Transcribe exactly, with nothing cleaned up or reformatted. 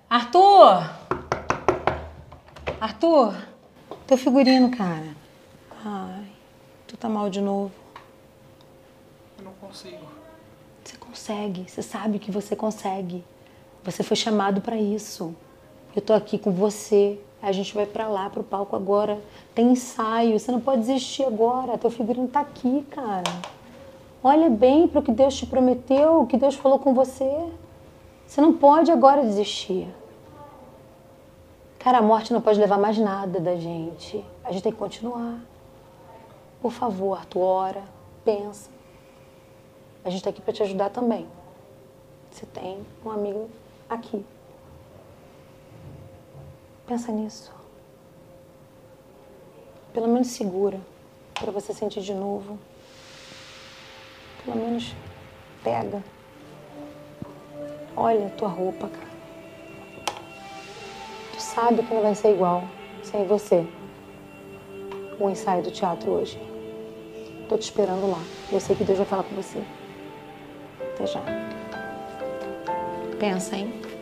Arthur! Arthur! Teu figurino, cara. Ai, tu tá mal de novo. Eu não consigo. Você consegue, você sabe que você consegue. Você foi chamado pra isso. Eu tô aqui com você. A gente vai pra lá, pro palco agora. Tem ensaio, você não pode desistir agora. Teu figurino tá aqui, cara. Olha bem pro que Deus te prometeu, o que Deus falou com você. Você não pode agora desistir. Cara, a morte não pode levar mais nada da gente. A gente tem que continuar. Por favor, Arthur, ora, pensa. A gente tá aqui pra te ajudar também. Você tem um amigo aqui. Pensa nisso. Pelo menos segura, pra você sentir de novo. Pelo menos pega. Olha a tua roupa, cara. Tu sabe que não vai ser igual sem você. O ensaio do teatro hoje. Tô te esperando lá. Eu sei que Deus vai falar com você. Até já. Pensa, hein?